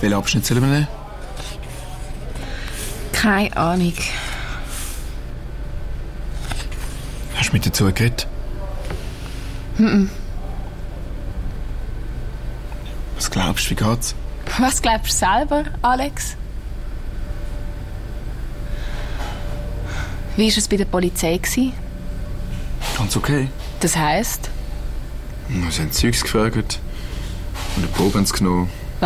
Welchen Abschnitt sollen wir nehmen? Keine Ahnung. Hast du mit dazu geredet? Was glaubst du, wie geht's? Was glaubst du selber, Alex? Wie war es bei der Polizei? Ganz okay. Das heisst? Sie haben Zeugs gefragt und eine Probe haben sie genommen.